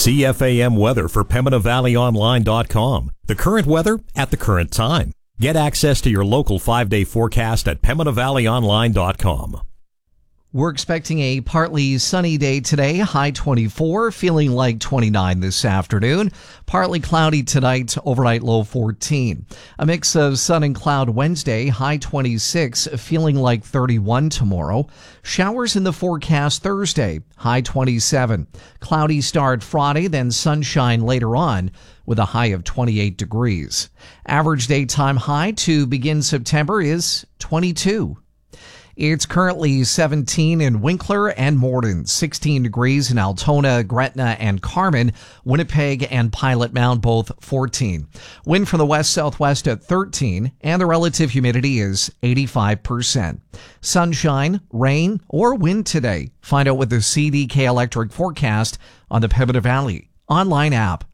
CFAM weather for PembinaValleyOnline.com. The current weather at the current time. Get access to your local 5-day forecast at PembinaValleyOnline.com. We're expecting a partly sunny day today, high 24, feeling like 29 this afternoon. Partly cloudy tonight, overnight low 14. A mix of sun and cloud Wednesday, high 26, feeling like 31 tomorrow. Showers in the forecast Thursday, high 27. Cloudy start Friday, then sunshine later on with a high of 28 degrees. Average daytime high to begin September is 22. It's currently 17 in Winkler and Morden, 16 degrees in Altona, Gretna, and Carmen, Winnipeg and Pilot Mound, both 14. Wind from the west-southwest at 13, and the relative humidity is 85%. Sunshine, rain, or wind today. Find out with the CDK Electric forecast on the Pembina Valley online app.